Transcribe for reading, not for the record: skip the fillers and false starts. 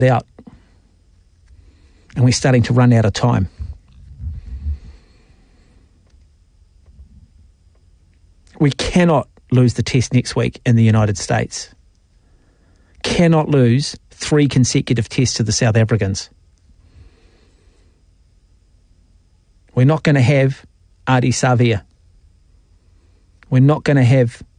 out. And we're starting to run out of time. We cannot lose the test next week in the United States. Cannot lose 3 consecutive tests to the South Africans. We're not going to have Ardie Savea. We're not going to have